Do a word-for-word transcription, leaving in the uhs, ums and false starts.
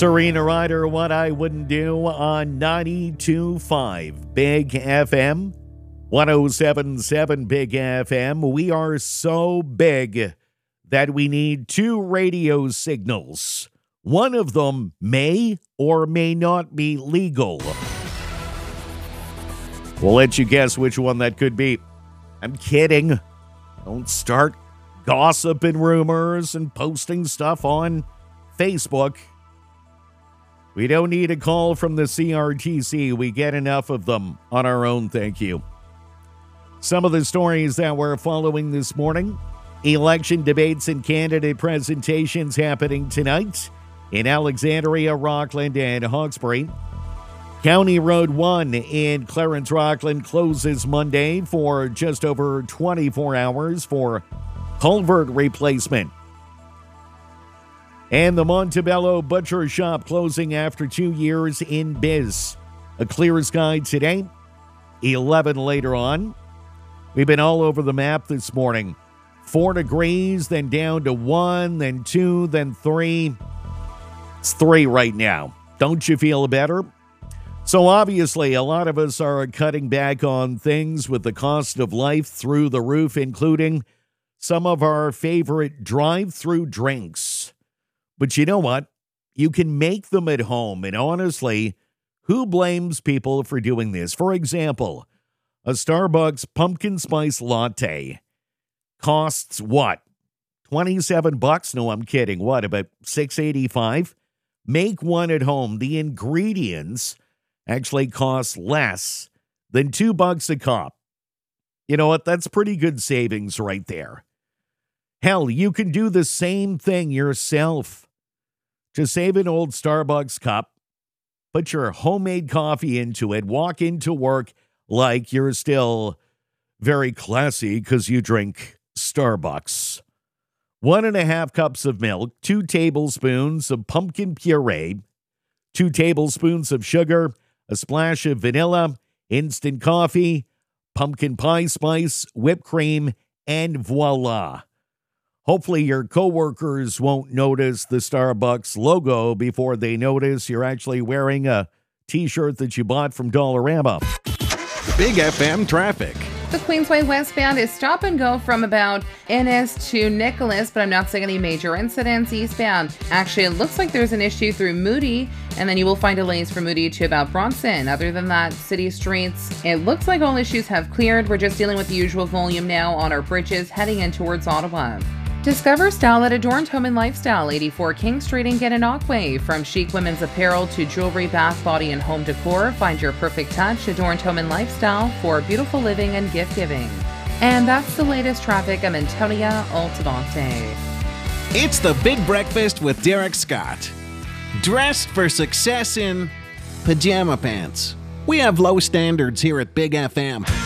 Serena Ryder, What I Wouldn't Do on ninety-two point five Big F M, one oh seven point seven Big F M. We are so big that we need two radio signals. One of them may or may not be legal. We'll let you guess which one that could be. I'm kidding. Don't start gossiping rumors and posting stuff on Facebook. We don't need a call from the C R T C. We get enough of them on our own, thank you. Some of the stories that we're following this morning: election debates and candidate presentations happening tonight in Alexandria, Rockland, and Hawkesbury. County Road one in Clarence, Rockland closes Monday for just over twenty-four hours for culvert replacement. And the Montebello Butcher Shop closing after two years in biz. A clear sky today, eleven later on. We've been all over the map this morning. Four degrees, then down to one, then two, then three. It's three right now. Don't you feel better? So obviously, a lot of us are cutting back on things with the cost of life through the roof, including some of our favorite drive-through drinks. But you know what? You can make them at home. And honestly, who blames people for doing this? For example, a Starbucks pumpkin spice latte costs what? twenty-seven bucks? No, I'm kidding. What, about six eighty-five? Make one at home. The ingredients actually cost less than two bucks a cup. You know what? That's pretty good savings right there. Hell, you can do the same thing yourself. Just save an old Starbucks cup, put your homemade coffee into it, walk into work like you're still very classy because you drink Starbucks. One and a half cups of milk, two tablespoons of pumpkin puree, two tablespoons of sugar, a splash of vanilla, instant coffee, pumpkin pie spice, whipped cream, and voila. Hopefully your coworkers won't notice the Starbucks logo before they notice you're actually wearing a t-shirt that you bought from Dollarama. Big F M traffic. The Queensway westbound is stop and go from about Ennis to Nicholas, but I'm not seeing any major incidents eastbound. Actually, it looks like there's an issue through Moody, and then you will find delays from Moody to about Bronson. Other than that, city streets, it looks like all issues have cleared. We're just dealing with the usual volume now on our bridges heading in towards Ottawa. Discover style at Adorned Home and Lifestyle, eighty-four King Street in Gananoque. From chic women's apparel to jewelry, bath, body, and home decor, find your perfect touch. Adorned Home and Lifestyle for beautiful living and gift giving. And that's the latest traffic. I'm Antonia Altavante. It's the Big Breakfast with Derek Scott. Dressed for success in pajama pants. We have low standards here at Big F M.